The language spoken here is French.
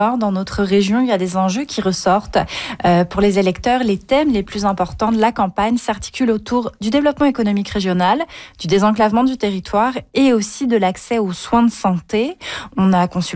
Dans notre région, il y a des enjeux qui ressortent. Pour les électeurs, les thèmes les plus importants de la campagne s'articulent autour du développement économique régional, du désenclavement du territoire et aussi de l'accès aux soins de santé. On a consulté